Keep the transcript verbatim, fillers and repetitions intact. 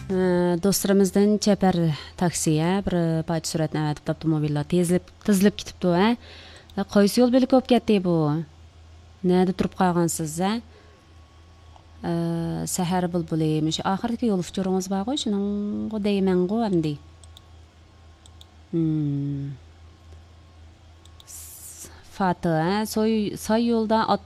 do'stlarimizdan chapar taksiya bir parcha suratni avatib avtomobillar tezlib tizilib ketibdi a qaysi yo'l bo'lib ko'p ketdi bu nerda turib qolgansiz a sahar bulbuli mush oxirdagi yo'l uchuringiz borku shuningga deymangu endi Fatih soy soy yo'lda